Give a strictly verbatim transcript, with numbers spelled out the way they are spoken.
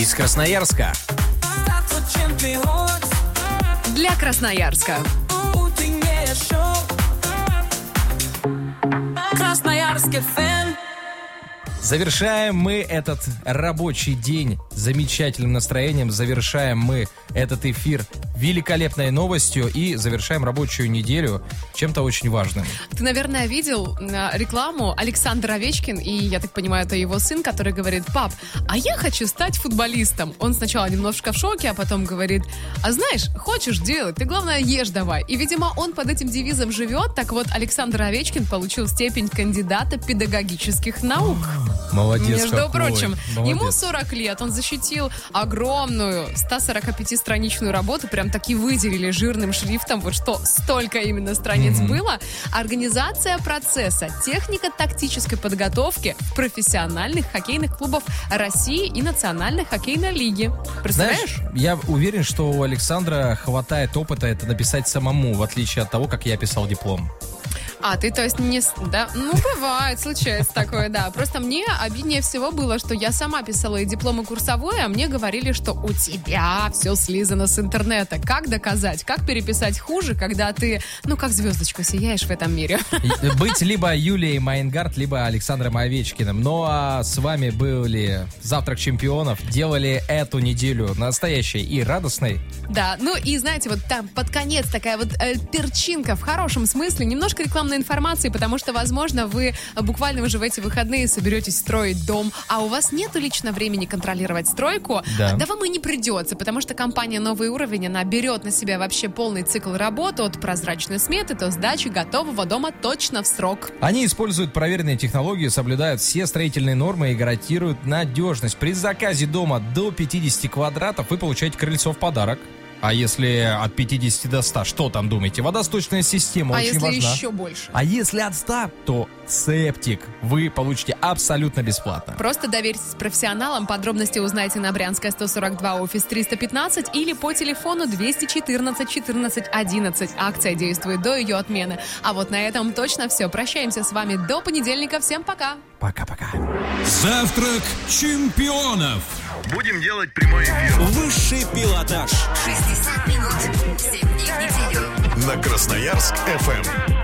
Из Красноярска. Для Красноярска. Красноярский фэн. Завершаем мы этот рабочий день замечательным настроением. Завершаем мы этот эфир великолепной новостью и завершаем рабочую неделю чем-то очень важным. Ты, наверное, видел рекламу Александр Овечкин, и, я так понимаю, это его сын, который говорит: пап, а я хочу стать футболистом. Он сначала немножко в шоке, а потом говорит: а знаешь, хочешь делать, ты, главное, ешь давай. И, видимо, он под этим девизом живет. Так вот, Александр Овечкин получил степень кандидата педагогических наук. Молодец. Между какой. прочим, Молодец. Ему сорок лет, он защитил огромную сто сорок пятистраничную работу, прям таки выделили жирным шрифтом, вот что столько именно страниц mm-hmm. было. Организация процесса технико-тактической подготовки профессиональных хоккейных клубов России и Национальной хоккейной лиги. Представляешь? Знаешь, я уверен, что у Александра хватает опыта это написать самому, в отличие от того, как я писал диплом. А, ты, то есть, не... Да? Ну, бывает, случается такое, да. Просто мне обиднее всего было, что я сама писала и диплом, и курсовой, а мне говорили, что у тебя все слизано с интернета. Как доказать? Как переписать хуже, когда ты, ну, как звездочка сияешь в этом мире? Быть либо Юлией Майнгард, либо Александром Овечкиным. Ну, а с вами были «Завтрак чемпионов». Делали эту неделю настоящей и радостной. Да, ну и, знаете, вот там под конец такая вот э, перчинка в хорошем смысле, немножко рекламной информации, потому что, возможно, вы буквально уже в эти выходные соберетесь строить дом, а у вас нету лично времени контролировать стройку, да. да вам и не придется, потому что компания «Новый уровень», она берет на себя вообще полный цикл работы от прозрачной сметы до сдачи готового дома точно в срок. Они используют проверенные технологии, соблюдают все строительные нормы и гарантируют надежность. При заказе дома до пятидесяти квадратов вы получаете крыльцо в подарок. А если от пятидесяти до ста, что там думаете? Водосточная система а очень важна. А если еще больше? А если от ста, то септик вы получите абсолютно бесплатно. Просто доверьтесь профессионалам. Подробности узнайте на Брянская, сто сорок два, офис триста пятнадцать или по телефону двести четырнадцать четырнадцать одиннадцать. Акция действует до ее отмены. А вот на этом точно все. Прощаемся с вами до понедельника. Всем пока. Пока-пока. Завтрак чемпионов. Будем делать прямой эфир. Высший пилотаж. шестьдесят минут, семь дней в неделю. На Красноярск эф эм.